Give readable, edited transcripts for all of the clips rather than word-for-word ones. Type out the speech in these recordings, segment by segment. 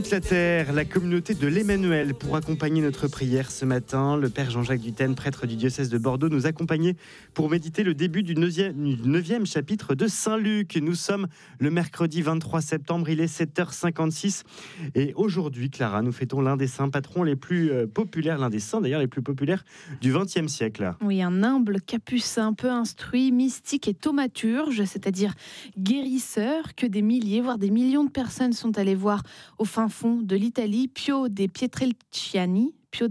toute la terre, la communauté de l'Emmanuel pour accompagner notre prière ce matin. Le Père Jean-Jacques Dutène, prêtre du diocèse de Bordeaux, nous accompagnait pour méditer le début du 9e chapitre de Saint-Luc. Nous sommes le mercredi 23 septembre, il est 7h56. Et aujourd'hui, Clara, nous fêtons l'un des saints patrons les plus populaires, l'un des saints d'ailleurs les plus populaires du XXe siècle. Oui, un humble capucin peu instruit, mystique et thaumaturge, c'est-à-dire guérisseur, que des milliers, voire des millions de personnes sont allées voir au fin fond de l'Italie, Pio de Pietrelciani,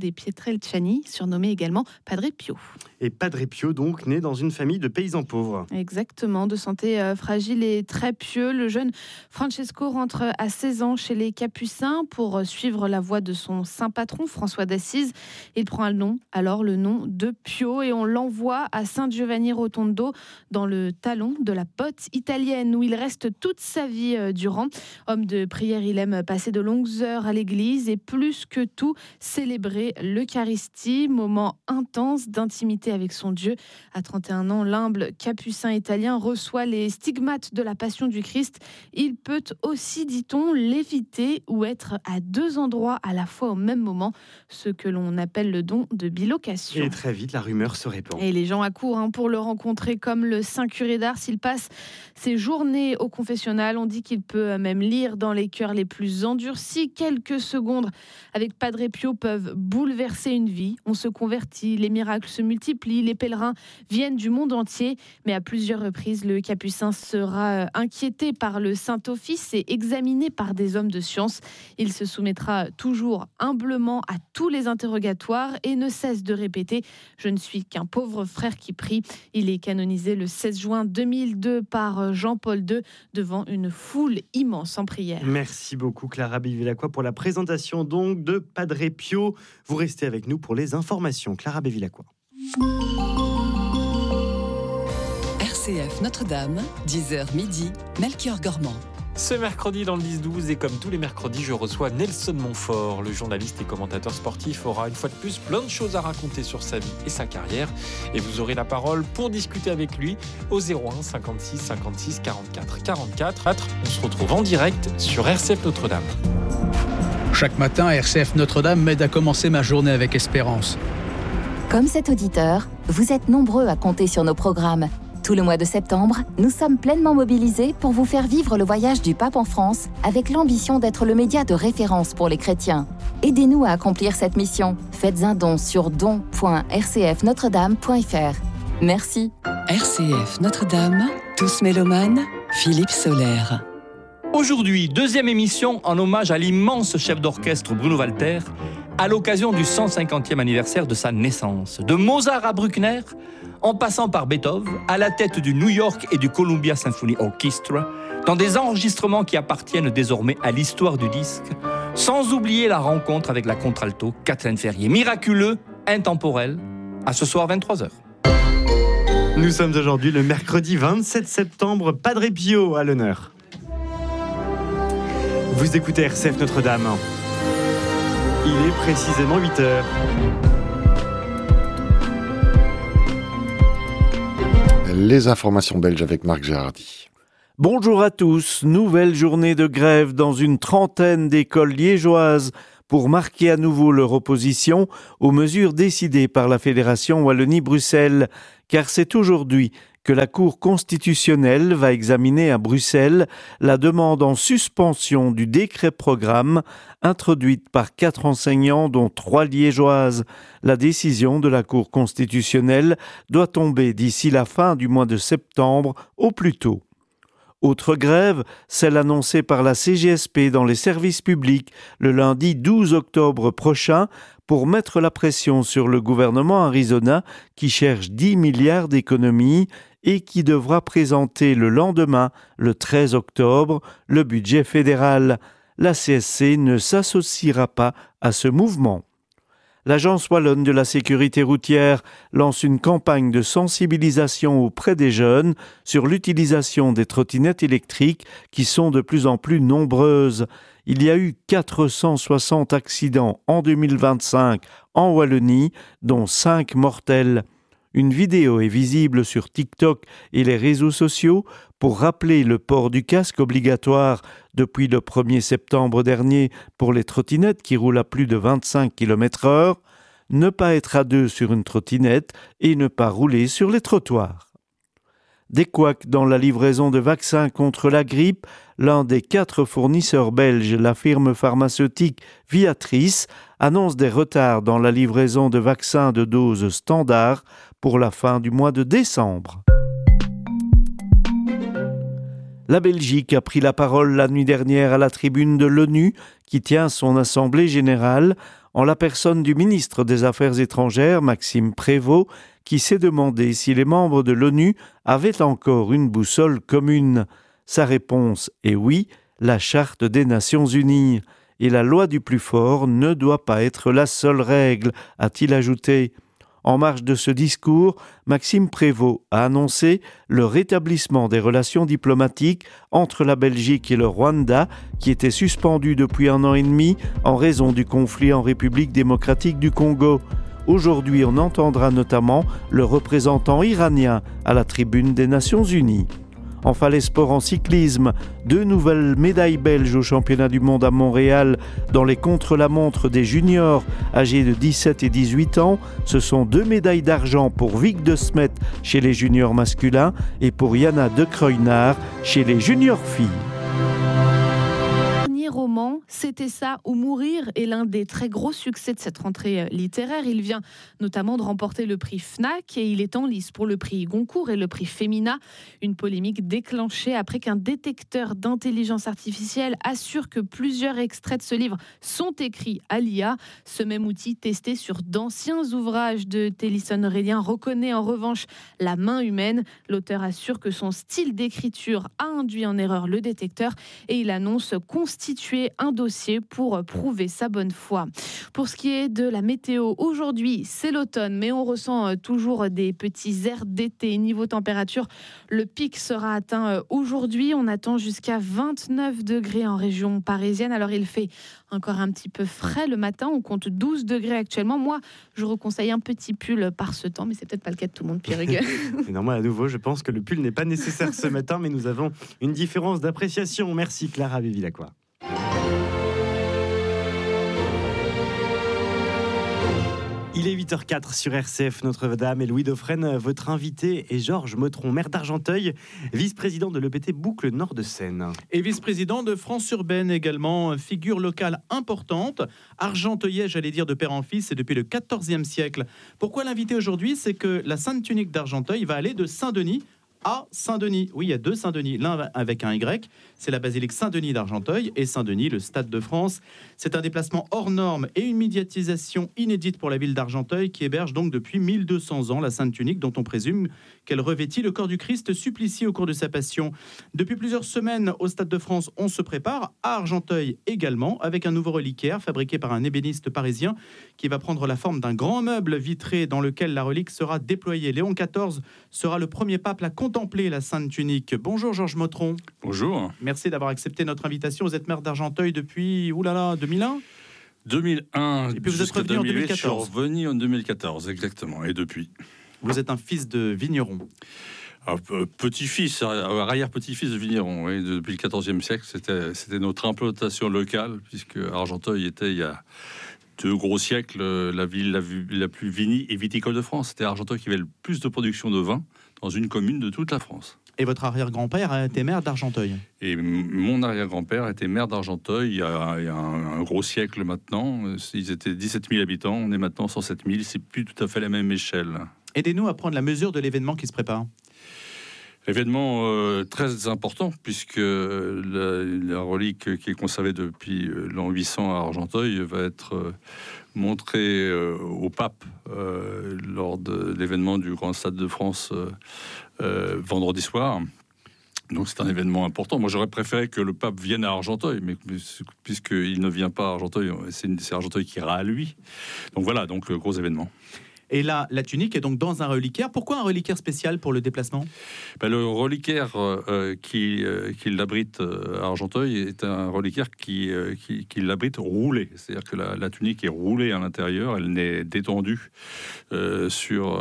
surnommé également Padre Pio. Et Padre Pio, donc, né dans une famille de paysans pauvres. Exactement, de santé fragile et très pieux, le jeune Francesco rentre à 16 ans chez les Capucins pour suivre la voie de son saint patron, François d'Assise. Il prend alors le nom de Pio et on l'envoie à San Giovanni Rotondo, dans le talon de la botte italienne, où il reste toute sa vie durant. Homme de prière, il aime passer de longues heures à l'église et plus que tout, célébrer l'Eucharistie, moment intense d'intimité avec son Dieu. À 31 ans, l'humble capucin italien reçoit les stigmates de la passion du Christ. Il peut aussi, dit-on, léviter ou être à deux endroits à la fois au même moment, ce que l'on appelle le don de bilocation. Et très vite, la rumeur se répand. Et les gens accourent pour le rencontrer, comme le saint curé d'Ars. Il passe ses journées au confessionnal. On dit qu'il peut même lire dans les cœurs les plus endurcis. Quelques secondes avec Padre Pio peuvent bouleverser une vie. On se convertit, les miracles se multiplient, les pèlerins viennent du monde entier. Mais à plusieurs reprises, le capucin sera inquiété par le Saint-Office et examiné par des hommes de science. Il se soumettra toujours humblement à tous les interrogatoires et ne cesse de répéter « Je ne suis qu'un pauvre frère qui prie ». Il est canonisé le 16 juin 2002 par Jean-Paul II devant une foule immense en prière. Merci beaucoup Clara Bevilacqua pour la présentation donc de Padre Pio. Vous restez avec nous pour les informations. Clara Bevilacqua. RCF Notre-Dame, 10h midi, Melchior Gormand. Ce mercredi dans le 10-12 et comme tous les mercredis, je reçois Nelson Montfort. Le journaliste et commentateur sportif aura une fois de plus plein de choses à raconter sur sa vie et sa carrière. Et vous aurez la parole pour discuter avec lui au 01 56 56 44 44. On se retrouve en direct sur RCF Notre-Dame. Chaque matin, RCF Notre-Dame m'aide à commencer ma journée avec espérance. Comme cet auditeur, vous êtes nombreux à compter sur nos programmes. Tout le mois de septembre, nous sommes pleinement mobilisés pour vous faire vivre le voyage du pape en France avec l'ambition d'être le média de référence pour les chrétiens. Aidez-nous à accomplir cette mission. Faites un don sur don.rcfnotredame.fr. Merci. RCF Notre-Dame, tous mélomanes, Philippe Soler. Aujourd'hui, deuxième émission en hommage à l'immense chef d'orchestre Bruno Walter, à l'occasion du 150e anniversaire de sa naissance. De Mozart à Bruckner, en passant par Beethoven, à la tête du New York et du Columbia Symphony Orchestra, dans des enregistrements qui appartiennent désormais à l'histoire du disque, sans oublier la rencontre avec la contralto Kathleen Ferrier. Miraculeux, intemporel, à ce soir 23h. Nous sommes aujourd'hui le mercredi 27 septembre, Padre Pio à l'honneur. Vous écoutez RCF Notre-Dame. Il est précisément 8h. Les informations belges avec Marc Gérardi. Bonjour à tous. Nouvelle journée de grève dans une trentaine d'écoles liégeoises pour marquer à nouveau leur opposition aux mesures décidées par la Fédération Wallonie-Bruxelles. Car c'est aujourd'hui que la Cour constitutionnelle va examiner à Bruxelles la demande en suspension du décret-programme introduite par 4 enseignants dont 3 liégeoises. La décision de la Cour constitutionnelle doit tomber d'ici la fin du mois de septembre au plus tôt. Autre grève, celle annoncée par la CGSP dans les services publics le lundi 12 octobre prochain pour mettre la pression sur le gouvernement Arizona qui cherche 10 milliards d'économies et qui devra présenter le lendemain, le 13 octobre, le budget fédéral. La CSC ne s'associera pas à ce mouvement. L'Agence wallonne de la sécurité routière lance une campagne de sensibilisation auprès des jeunes sur l'utilisation des trottinettes électriques qui sont de plus en plus nombreuses. Il y a eu 460 accidents en 2025 en Wallonie, dont 5 mortels. Une vidéo est visible sur TikTok et les réseaux sociaux pour rappeler le port du casque obligatoire depuis le 1er septembre dernier pour les trottinettes qui roulent à plus de 25 km/h, ne pas être à deux sur une trottinette et ne pas rouler sur les trottoirs. Des couacs dans la livraison de vaccins contre la grippe, l'un des 4 fournisseurs belges, la firme pharmaceutique Viatris, annonce des retards dans la livraison de vaccins de doses standard pour la fin du mois de décembre. La Belgique a pris la parole la nuit dernière à la tribune de l'ONU qui tient son assemblée générale en la personne du ministre des Affaires étrangères, Maxime Prévost, qui s'est demandé si les membres de l'ONU avaient encore une boussole commune. Sa réponse est oui, la Charte des Nations Unies. Et la loi du plus fort ne doit pas être la seule règle, a-t-il ajouté. En marge de ce discours, Maxime Prévost a annoncé le rétablissement des relations diplomatiques entre la Belgique et le Rwanda, qui étaient suspendues depuis 1 an et demi en raison du conflit en République démocratique du Congo. Aujourd'hui, on entendra notamment le représentant iranien à la tribune des Nations Unies. Enfin, les sports en cyclisme. 2 nouvelles médailles belges au championnat du monde à Montréal dans les contre-la-montre des juniors âgés de 17 et 18 ans. Ce sont 2 médailles d'argent pour Vic de Smet chez les juniors masculins et pour Yana de Kreugnard chez les juniors filles. Roman, C'était ça ou mourir est l'un des très gros succès de cette rentrée littéraire. Il vient notamment de remporter le prix FNAC et il est en lice pour le prix Goncourt et le prix Femina. Une polémique déclenchée après qu'un détecteur d'intelligence artificielle assure que plusieurs extraits de ce livre sont écrits à l'IA. Ce même outil testé sur d'anciens ouvrages de Télisson Aurélien reconnaît en revanche la main humaine. L'auteur assure que son style d'écriture a induit en erreur le détecteur et il annonce constituer un dossier pour prouver sa bonne foi. Pour ce qui est de la météo, aujourd'hui c'est l'automne, mais on ressent toujours des petits airs d'été. Niveau température, le pic sera atteint aujourd'hui. On attend jusqu'à 29 degrés en région parisienne. Alors il fait encore un petit peu frais le matin. On compte 12 degrés actuellement. Moi, je reconseille un petit pull par ce temps, mais c'est peut-être pas le cas de tout le monde, Pierre Hugues. Non, moi, à nouveau, je pense que le pull n'est pas nécessaire ce matin, mais nous avons une différence d'appréciation. Merci Clara Bevilacqua. Il est 8h04 sur RCF Notre-Dame et Louis Dauphren, votre invité est Georges Motron, maire d'Argenteuil, vice-président de l'EPT Boucle Nord de Seine. Et vice-président de France Urbaine également, figure locale importante, argenteuillet, j'allais dire de père en fils, et depuis le XIVe siècle. Pourquoi l'inviter aujourd'hui? C'est que la Sainte Tunique d'Argenteuil va aller de Saint-Denis à Saint-Denis. Oui, il y a 2 Saint-Denis, l'un avec un Y, c'est la basilique Saint-Denis d'Argenteuil, et Saint-Denis, le Stade de France. C'est un déplacement hors norme et une médiatisation inédite pour la ville d'Argenteuil, qui héberge donc depuis 1200 ans la Sainte Tunique, dont on présume qu'elle revêtit le corps du Christ supplicié au cours de sa passion. Depuis plusieurs semaines, au Stade de France, on se prépare, à Argenteuil également, avec un nouveau reliquaire fabriqué par un ébéniste parisien, qui va prendre la forme d'un grand meuble vitré dans lequel la relique sera déployée. Léon XIV sera le premier pape à contempler la Sainte Tunique. Bonjour Georges Motron. Bonjour. Merci d'avoir accepté notre invitation. Vous êtes maire d'Argenteuil depuis 2001 2001. Et puis vous êtes revenu en 2014. Je suis revenu en 2014, exactement. Et depuis. Vous êtes un fils de vigneron. Petit-fils, arrière-petit-fils de vigneron. Oui, depuis le XIVe siècle, c'était notre implantation locale, puisque Argenteuil était, il y a 2 gros siècles, la ville la plus vini et viticole de France. C'était Argenteuil qui avait le plus de production de vin dans une commune de toute la France. Et votre arrière-grand-père a été maire d'Argenteuil. Et mon arrière-grand-père était maire d'Argenteuil il y a un gros siècle maintenant. Ils étaient 17 000 habitants, on est maintenant 107 000. C'est plus tout à fait la même échelle. Aidez-nous à prendre la mesure de l'événement qui se prépare. Événement très important, puisque la relique qui est conservée depuis l'an 800 à Argenteuil va être montrée au pape lors de l'événement du Grand Stade de France vendredi soir. Donc c'est un événement important. Moi j'aurais préféré que le pape vienne à Argenteuil, mais puisqu'il ne vient pas à Argenteuil, c'est Argenteuil qui ira à lui. Donc voilà, donc le gros événement. Et là, la tunique est donc dans un reliquaire. Pourquoi un reliquaire spécial pour le déplacement ? Le reliquaire qui l'abrite à Argenteuil est un reliquaire qui l'abrite roulé. C'est-à-dire que la tunique est roulée à l'intérieur, elle n'est détendue sur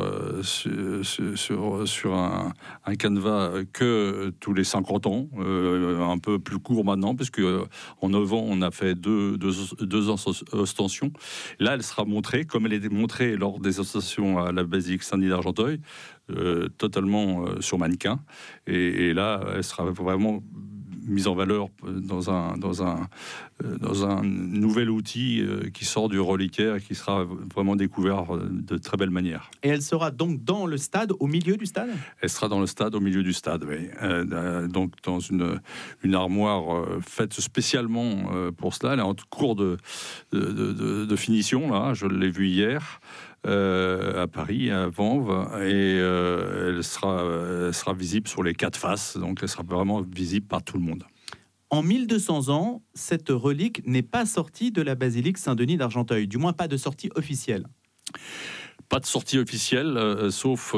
un canevas que tous les 50 ans, un peu plus court maintenant, puisque en 9 ans, on a fait deux ostensions. Là, elle sera montrée, comme elle est montrée lors des ostensions à la basilique Saint-Denis d'Argenteuil, totalement sur mannequin. Et là, elle sera vraiment mise en valeur dans un nouvel outil qui sort du reliquaire et qui sera vraiment découvert de très belle manière. Et elle sera donc dans le stade, au milieu du stade ? Elle sera dans le stade, au milieu du stade, oui. Donc dans une armoire faite spécialement pour cela. Elle est en cours de finition, là. Je l'ai vue hier. À Paris, à Vanves, et elle sera visible sur les 4 faces, donc elle sera vraiment visible par tout le monde. En 1200 ans, cette relique n'est pas sortie de la basilique Saint-Denis d'Argenteuil, du moins pas de sortie officielle. Pas de sortie officielle, sauf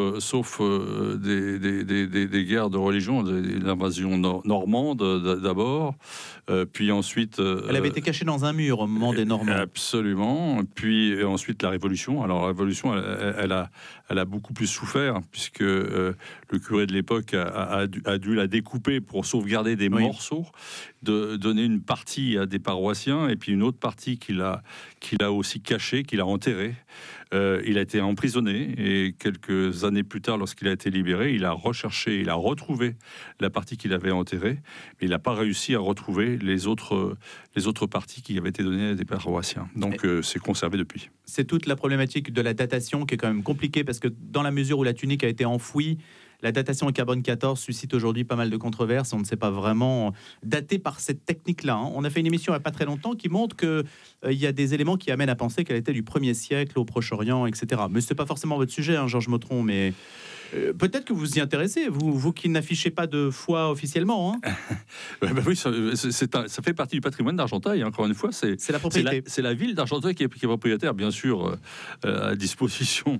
des guerres de religion, l'invasion normande d'abord, puis ensuite... Elle avait été cachée dans un mur au moment des Normands. Absolument, puis ensuite la Révolution. Alors la Révolution, elle a beaucoup plus souffert, puisque le curé de l'époque a dû la découper pour sauvegarder des morceaux, de donner une partie à des paroissiens, et puis une autre partie qu'il a aussi cachée, qu'il a enterrée. Il a été emprisonné et quelques années plus tard, lorsqu'il a été libéré, il a recherché, il a retrouvé la partie qu'il avait enterrée, mais il n'a pas réussi à retrouver les autres parties qui avaient été données à des paroissiens. Donc c'est conservé depuis. C'est toute la problématique de la datation qui est quand même compliquée, parce que dans la mesure où la tunique a été enfouie, la datation au carbone 14 suscite aujourd'hui pas mal de controverses. On ne sait pas vraiment dater par cette technique-là. On a fait une émission il n'y a pas très longtemps qui montre qu'il y a des éléments qui amènent à penser qu'elle était du 1er siècle au Proche-Orient, etc. Mais ce n'est pas forcément votre sujet, Georges Motron, mais... peut-être que vous vous y intéressez, vous qui n'affichez pas de foi officiellement. Oui, ça fait partie du patrimoine d'Argenteuil. Encore une fois, c'est la propriété. C'est la ville d'Argenteuil qui est propriétaire, bien sûr, à disposition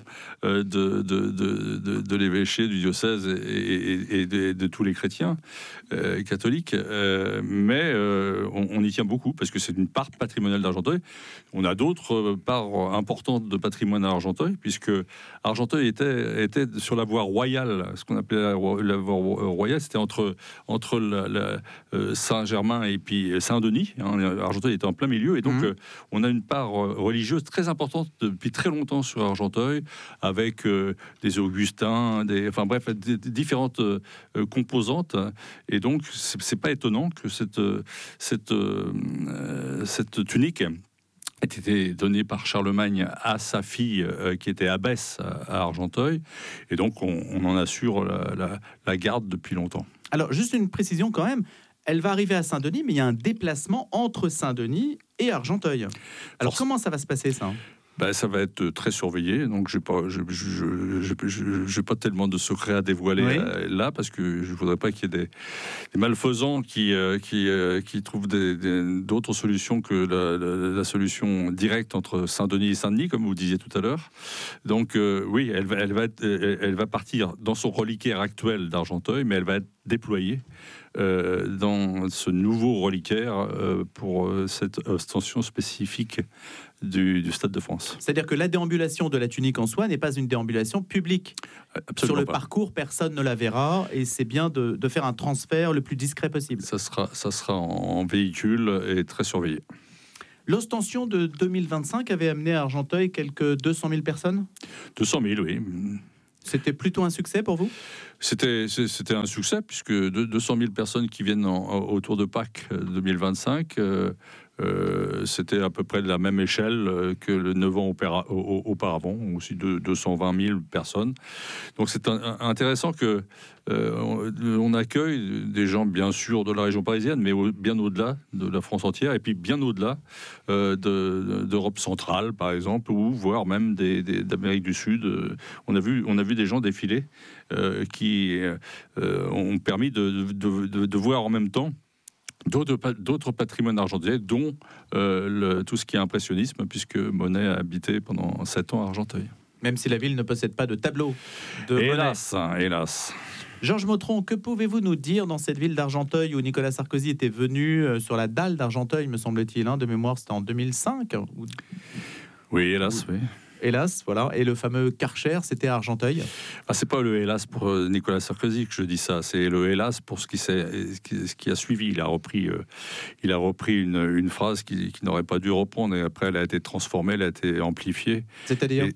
de l'évêché, du diocèse et de tous les chrétiens catholiques. Mais on y tient beaucoup parce que c'est une part patrimoniale d'Argenteuil. On a d'autres parts importantes de patrimoine à Argenteuil, puisque Argenteuil était sur la voie royale, ce qu'on appelait la voie royale, c'était entre Saint-Germain et puis Saint-Denis. Argenteuil était en plein milieu, et donc on a une part religieuse très importante depuis très longtemps sur Argenteuil, avec des Augustins, des différentes composantes. Et donc c'est pas étonnant que cette tunique a été donnée par Charlemagne à sa fille qui était abbesse à Argenteuil, et donc on en assure la garde depuis longtemps. Alors juste une précision quand même, elle va arriver à Saint-Denis, mais il y a un déplacement entre Saint-Denis et Argenteuil. Alors comment ça va se passer, ça ? Ça va être très surveillé, donc j'ai pas tellement de secrets à dévoiler là, parce que je voudrais pas qu'il y ait des malfaisants qui trouvent d'autres solutions que la solution directe entre Saint-Denis et Saint-Denis, comme vous disiez tout à l'heure. Donc oui, elle va partir dans son reliquaire actuel d'Argenteuil, mais elle va être déployée dans ce nouveau reliquaire pour cette ostension spécifique du Stade de France. C'est-à-dire que la déambulation de la tunique en soi n'est pas une déambulation publique. Absolument Sur le pas. Parcours, personne ne la verra, et c'est bien de faire un transfert le plus discret possible. Ça sera en véhicule et très surveillé. L'ostension de 2025 avait amené à Argenteuil quelques 200 000 personnes ? 200 000, oui. C'était plutôt un succès pour vous ? C'était un succès, puisque 200 000 personnes qui viennent autour de Pâques 2025, c'était à peu près de la même échelle que le 9 ans auparavant, aussi de 220 000 personnes. Donc c'est intéressant que on accueille des gens, bien sûr, de la région parisienne, mais bien au-delà de la France entière, et puis bien au-delà d'Europe centrale, par exemple, ou voire même d'Amérique du Sud. On a vu des gens défiler qui ont permis de voir en même temps d'autres patrimoines argenteuils, dont tout ce qui est impressionnisme, puisque Monet a habité pendant 7 ans à Argenteuil. Même si la ville ne possède pas de tableau de monnaie. Hélas. Georges Mautron, que pouvez-vous nous dire dans cette ville d'Argenteuil où Nicolas Sarkozy était venu sur la dalle d'Argenteuil, me semble-t-il, de mémoire, c'était en 2005 Oui, hélas, oui. Hélas, voilà. Et le fameux Karcher, c'était à Argenteuil. C'est pas le hélas pour Nicolas Sarkozy que je dis ça, c'est le hélas pour ce qui a suivi. Il a repris une phrase qui n'aurait pas dû reprendre, et après elle a été transformée, elle a été amplifiée. C'est-à-dire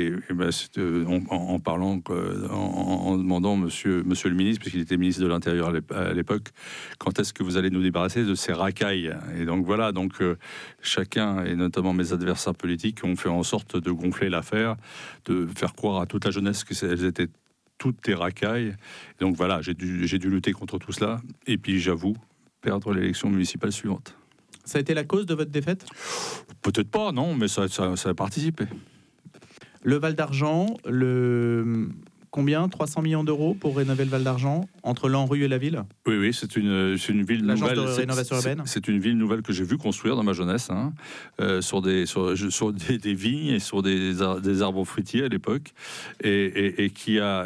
en parlant, en demandant monsieur le ministre, puisqu'il était ministre de l'Intérieur à l'époque, quand est-ce que vous allez nous débarrasser de ces racailles? Et donc voilà, chacun, et notamment mes adversaires politiques, ont fait en sorte de gonfler l'affaire, de faire croire à toute la jeunesse qu'elles étaient toutes des racailles. Et donc voilà, j'ai dû lutter contre tout cela, et puis j'avoue perdre l'élection municipale suivante. Ça a été la cause de votre défaite? Peut-être pas, non, mais ça a participé. Le Val d'Argent, combien? 300 millions d'euros pour rénover le Val d'Argent, entre l'ANRU et la ville? Oui, c'est une ville L'agence nouvelle. de rénovation urbaine. C'est une ville nouvelle que j'ai vu construire dans ma jeunesse, sur des vignes et sur des arbres fruitiers à l'époque, et qui a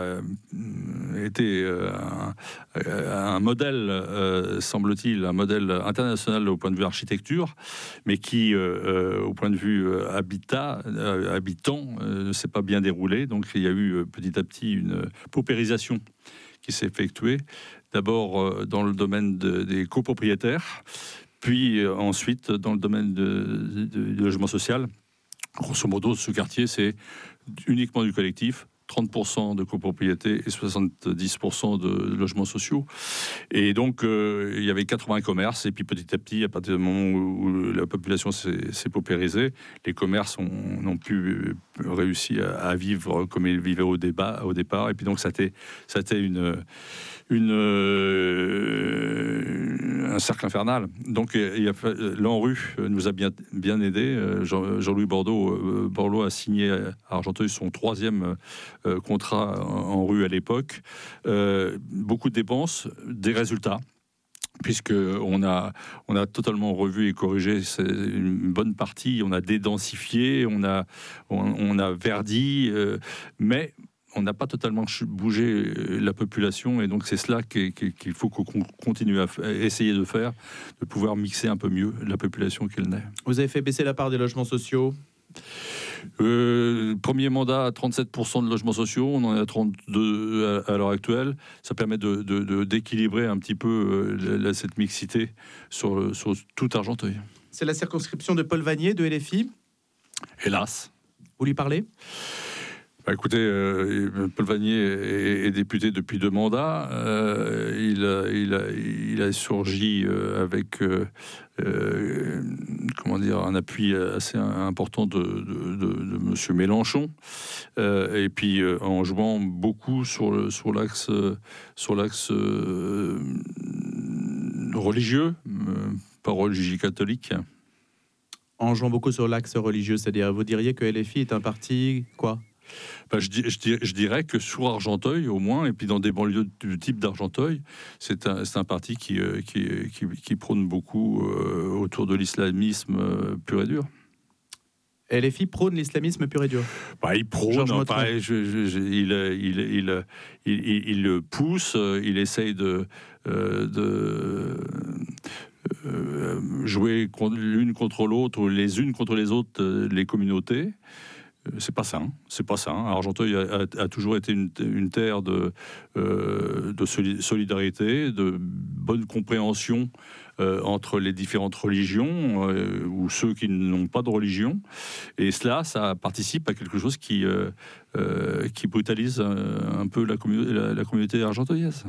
été un modèle, semble-t-il, un modèle international au point de vue architecture, mais qui, au point de vue habitant, ne s'est pas bien déroulé. Donc il y a eu petit à petit une paupérisation qui s'est effectuée, d'abord dans le domaine des copropriétaires, puis ensuite dans le domaine du logement social. Grosso modo, ce quartier, c'est uniquement du collectif, 30% de copropriété et 70% de logements sociaux. Et donc, il y avait 80 commerces, et puis petit à petit, à partir du moment où la population s'est paupérisée, les commerces n'ont plus réussi à vivre comme ils vivaient au départ. Et puis donc, ça a été un cercle infernal. Donc, l'ANRU nous a bien aidés. Jean-Louis Borloo a signé à Argenteuil son 3e contrat en rue à l'époque. Beaucoup de dépenses, des résultats, puisqu'on a totalement revu et corrigé une bonne partie. On a dédensifié, on a verdi, mais on n'a pas totalement bougé la population, et donc c'est cela qu'il faut qu'on continue à essayer de faire, de pouvoir mixer un peu mieux la population qu'elle n'est. Vous avez fait baisser la part des logements sociaux? Premier mandat à 37% de logements sociaux, on en est à 32 à l'heure actuelle. Ça permet d'équilibrer un petit peu cette mixité sur tout Argenteuil. C'est la circonscription de Paul Vanier de LFI? Hélas. Vous lui parlez? Écoutez, Paul Vanier est député depuis 2 mandats. Il a surgi avec un appui assez important de monsieur Mélenchon, et puis en jouant beaucoup sur l'axe religieux, pas religieux catholique. En jouant beaucoup sur l'axe religieux, c'est-à-dire, vous diriez que LFI est un parti quoi? Je dirais que sur Argenteuil, au moins, et puis dans des banlieues du type d'Argenteuil, c'est un parti qui prône beaucoup autour de l'islamisme pur et dur. LFI prône l'islamisme pur et dur. Il prône, il le pousse, il essaye de jouer l'une contre l'autre, ou les unes contre les autres, les communautés. C'est pas ça. Argenteuil a toujours été une terre de solidarité, de bonne compréhension entre les différentes religions, ou ceux qui n'ont pas de religion. Et ça participe à quelque chose qui brutalise un peu la communauté argenteuillaise.